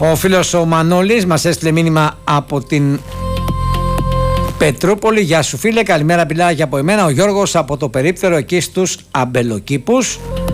Ο φίλος ο Μανώλης μας έστειλε μήνυμα από την Πετρούπολη. Γεια σου φίλε, καλημέρα, πιλάκι από εμένα. Ο Γιώργος από το περίπτερο εκεί στους Αμπελοκήπους.